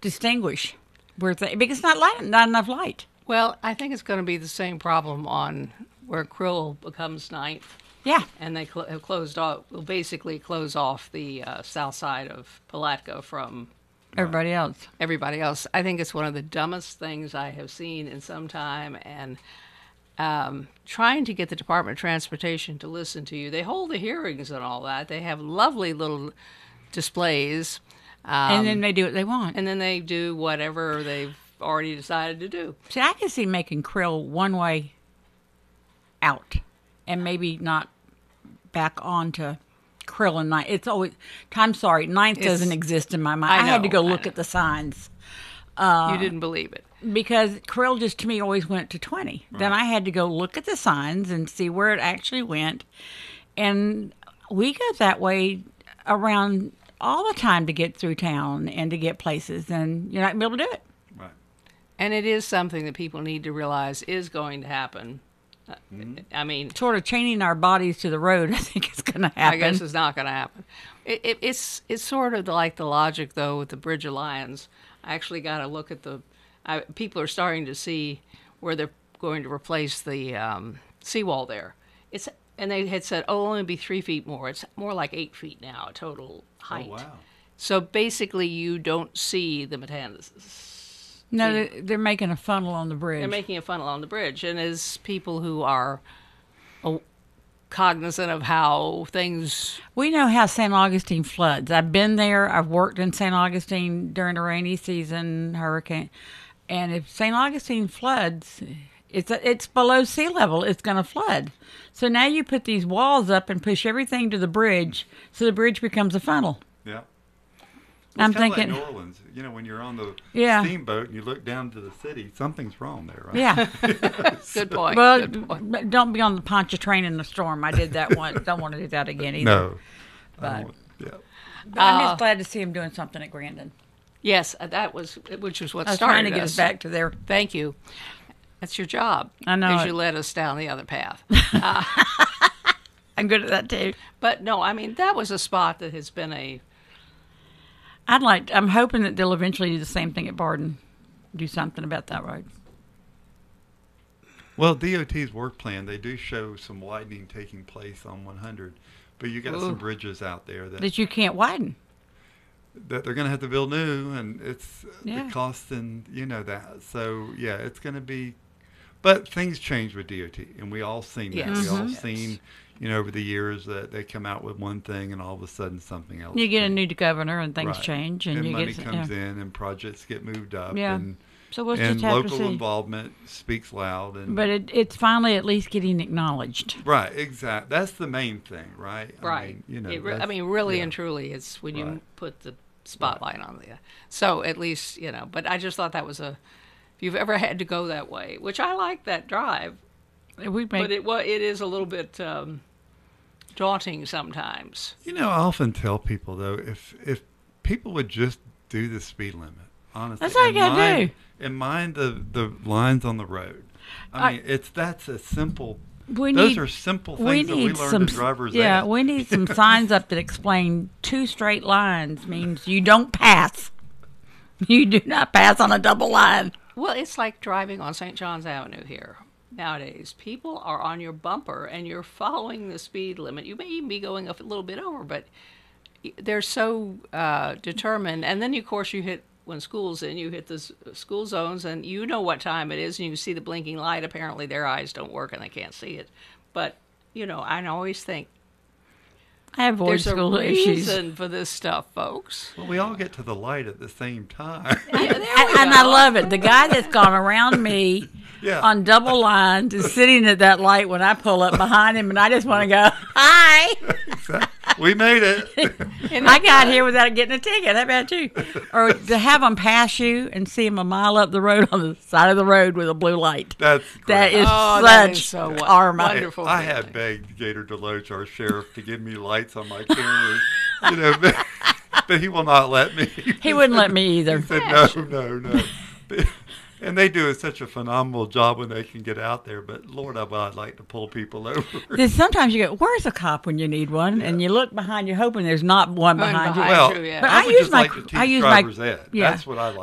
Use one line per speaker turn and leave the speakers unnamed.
distinguish because it's not enough light.
Well, I think it's going to be the same problem on where Krill becomes ninth.
Yeah.
And they have closed off, will basically close off the south side of Palatka from
Everybody else.
I think it's one of the dumbest things I have seen in some time. And trying to get the Department of Transportation to listen to you. They hold the hearings and all that. They have lovely little displays.
And then they do what they want.
And then they do whatever they've already decided to do.
See, I can see making Krill one way out and maybe not back onto Krill and Ninth. It's always, I'm sorry, Ninth doesn't exist in my mind. I had to go look at the signs.
You didn't believe it.
Because Krill just, to me, always went to 20. Right. Then I had to go look at the signs and see where it actually went. And we go that way around all the time to get through town and to get places, and you're not going to be able to do it.
Right. And it is something that people need to realize is going to happen. I mean,
sort of chaining our bodies to the road, I think it's going to happen.
I guess it's not going to happen. It's sort of like the logic, though, with the Bridge of Lions. I actually got to look at people are starting to see where they're going to replace the seawall there. And they had said, it'll only be 3 feet more. It's more like 8 feet now, total height.
Oh, wow.
So basically, you don't see the Matanzas.
No, they're making a funnel on the bridge.
They're making a funnel on the bridge. And as people who are cognizant of how things...
We know how St. Augustine floods. I've been there. I've worked in St. Augustine during the rainy season, hurricane. And if St. Augustine floods, it's below sea level. It's going to flood. So now you put these walls up and push everything to the bridge, so the bridge becomes a funnel.
Yeah.
I'm
it's
thinking,
like New Orleans. You know, when you're on the steamboat and you look down to the city, something's wrong there, right?
Yeah.
Good point.
Well,
Good point.
Don't be on the Pontchartrain in the storm. I did that once. Don't want to do that again either.
No.
But
yeah.
I'm just glad to see him doing something at Grandin.
Yes, which was what
I was
started
trying to get us back to there.
Thank you. That's your job.
I know.
As you led us down the other path.
I'm good at that too.
But no, I mean, that was a spot that has been
I'm hoping that they'll eventually do the same thing at Barden. Do something about that road.
Well, DOT's work plan, they do show some widening taking place on 100, but you got some bridges out there
that you can't widen.
That they're going to have to build new, and it's the cost, and you know that. So yeah, it's going to be, but things change with DOT, and we all seen that.
Yes.
We all seen, you know, over the years that they come out with one thing, and all of a sudden something else.
You get a new governor, and things change, and you
money
get
comes in, and projects get moved up.
Yeah.
And,
so we'll
and
just have
local
to see.
involvement speaks loud. And
but it's finally at least getting acknowledged.
Right, exactly. That's the main thing, right?
Right.
I mean, you know,
really and truly, it's when you put the spotlight on the. So at least, you know, but I just thought that was if you've ever had to go that way, which I like that drive, but it is a little bit daunting sometimes.
You know, I often tell people though, if people would just do the speed limit, honestly,
that's all you gotta do.
And mind the lines on the road. I mean, that's a simple.
Those
are simple things that we learned as drivers.
Yeah, we need some signs up that explain 2 straight lines means you don't pass. You do not pass on a double line.
Well, it's like driving on St. John's Avenue here. Nowadays, people are on your bumper and you're following the speed limit. You may even be going a little bit over, but they're so determined. And then, of course, when school's in, you hit the school zones, and you know what time it is, and you see the blinking light. Apparently, their eyes don't work, and they can't see it. But, you know, I always think,
I avoid school issues.
There's a reason for this stuff, folks.
Well, we all get to the light at the same time.
I love it. The guy that's gone around me on double lines is sitting at that light when I pull up behind him, and I just want to go, hi.
Exactly. We made it.
I got here without getting a ticket. How about you? Or to have them pass you and see them a mile up the road on the side of the road with a blue light.
That
is such karma.
Wonderful.
I have begged Gator Deloach, our sheriff, to give me lights on my cameras, you know, but he will not let me.
He wouldn't let me either.
He said, no. And they do such a phenomenal job when they can get out there. But Lord, I'd like to pull people over.
Sometimes you go, where's a cop when you need one? Yeah. And you look behind you hoping there's not one behind you.
Well,
you,
but I use my drivers ed.
Yeah.
That's what I like.